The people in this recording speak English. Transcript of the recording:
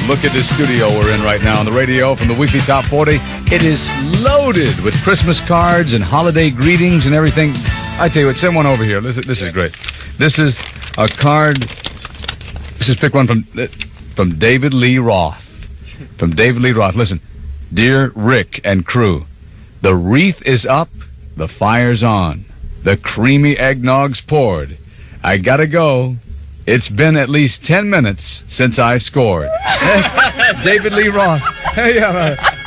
look at this studio we're in right now on the radio from the Weekly Top 40. It is loaded with Christmas cards and holiday greetings and everything. I tell you what, send one over here. This is great. This is a card. Let's just pick one from David Lee Roth. From David Lee Roth. Listen, dear Rick and crew, the wreath is up, the fire's on, the creamy eggnog's poured. I gotta go. It's been at least 10 minutes since I scored. David Lee Roth. Hey,